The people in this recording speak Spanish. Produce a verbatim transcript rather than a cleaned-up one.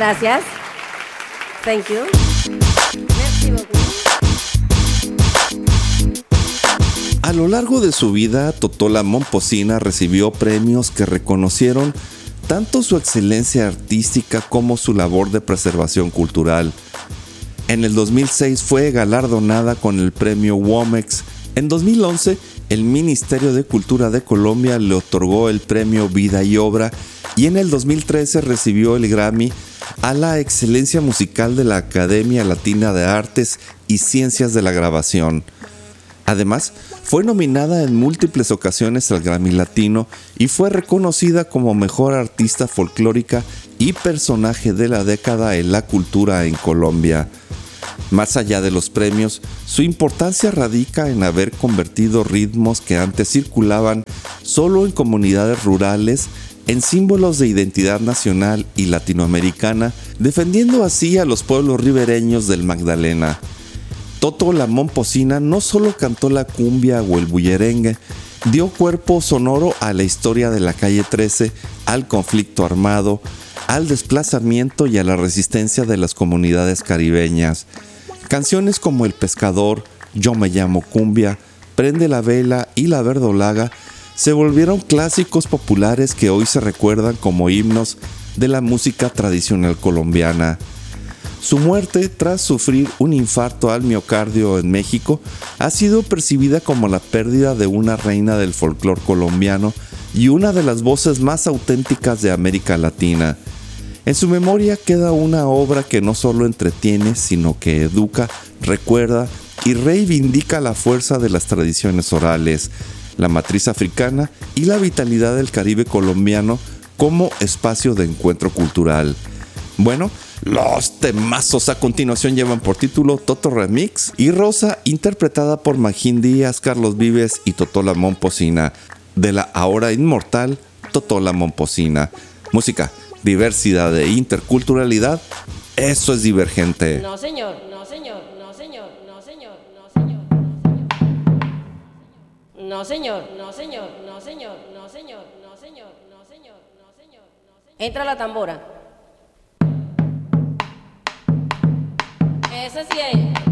gracias. Thank you. Merci beaucoup. A lo largo de su vida, Totola Momposina recibió premios que reconocieron tanto su excelencia artística como su labor de preservación cultural. En el dos mil seis fue galardonada con el premio Womex. En dos mil once, el Ministerio de Cultura de Colombia le otorgó el premio Vida y Obra, y en el dos mil trece recibió el Grammy a la excelencia musical de la Academia Latina de Artes y Ciencias de la Grabación. Además, fue nominada en múltiples ocasiones al Grammy Latino y fue reconocida como mejor artista folclórica y personaje de la década en la cultura en Colombia. Más allá de los premios, su importancia radica en haber convertido ritmos que antes circulaban solo en comunidades rurales en símbolos de identidad nacional y latinoamericana, defendiendo así a los pueblos ribereños del Magdalena. Totola Momposina no solo cantó la cumbia o el bullerengue, dio cuerpo sonoro a la historia de la calle trece, al conflicto armado, al desplazamiento y a la resistencia de las comunidades caribeñas. Canciones como El Pescador, Yo me llamo Cumbia, Prende la Vela y La Verdolaga se volvieron clásicos populares que hoy se recuerdan como himnos de la música tradicional colombiana. Su muerte, tras sufrir un infarto al miocardio en México, ha sido percibida como la pérdida de una reina del folclore colombiano y una de las voces más auténticas de América Latina. En su memoria queda una obra que no solo entretiene, sino que educa, recuerda y reivindica la fuerza de las tradiciones orales, la matriz africana y la vitalidad del Caribe colombiano como espacio de encuentro cultural. Bueno, los temazos a continuación llevan por título Toto Remix y Rosa, interpretada por Magín Díaz, Carlos Vives y Totola Momposina, de la ahora inmortal Totola Momposina. Música, diversidad e interculturalidad, eso es Divergente. No señor, no señor, no señor, no señor, no señor, no señor, no señor, no señor, no señor, no señor, no señor, no señor, no señor. Entra la tambora. Ese sí es.